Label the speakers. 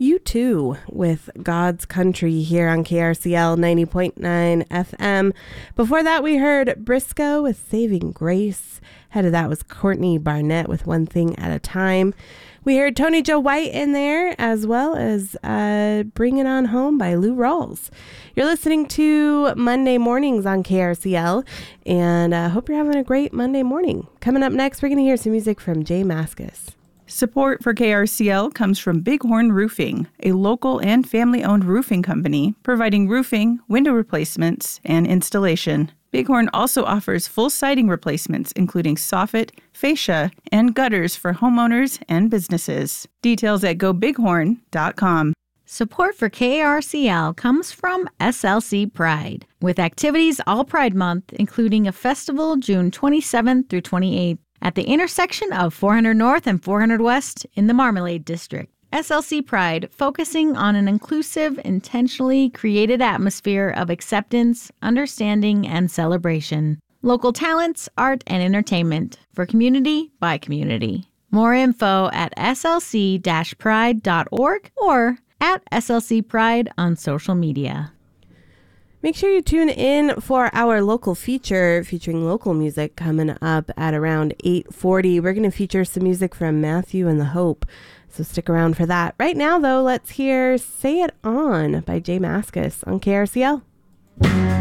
Speaker 1: U2 with God's Country here on KRCL 90.9 FM. Before that, we heard Briscoe with Saving Grace. Ahead of that was Courtney Barnett with One Thing at a Time. We heard Tony Joe White in there, as well as Bring It On Home by Lou Rawls. You're listening to Monday Mornings on KRCL, and I hope you're having a great Monday morning. Coming up next, we're going to hear some music from Jay Mascis.
Speaker 2: Support for KRCL comes from Bighorn Roofing, a local and family-owned roofing company providing roofing, window replacements, and installation. Bighorn also offers full siding replacements, including soffit, fascia, and gutters for homeowners and businesses. Details at gobighorn.com.
Speaker 3: Support for KRCL comes from SLC Pride, with activities all Pride Month, including a festival June 27th through 28th at the intersection of 400 North and 400 West in the Marmalade District. SLC Pride, focusing on an inclusive, intentionally created atmosphere of acceptance, understanding, and celebration. Local talents, art, and entertainment for community by community. More info at slc-pride.org or at SLC Pride on social media.
Speaker 1: Make sure you tune in for our local feature featuring local music coming up at around 8:40. We're going to feature some music from Matthew and the Hope, so stick around for that. Right now, though, let's hear Say It On by Jay Mascis on KRCL.